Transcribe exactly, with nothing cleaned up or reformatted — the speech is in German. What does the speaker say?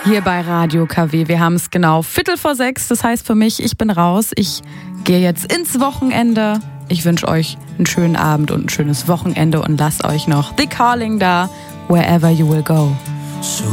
hier bei Radio K W. Wir haben es genau Viertel vor sechs. Das heißt für mich, ich bin raus. Ich gehe jetzt ins Wochenende. Ich wünsche euch einen schönen Abend und ein schönes Wochenende und lasst euch noch The Calling da, Wherever You Will Go.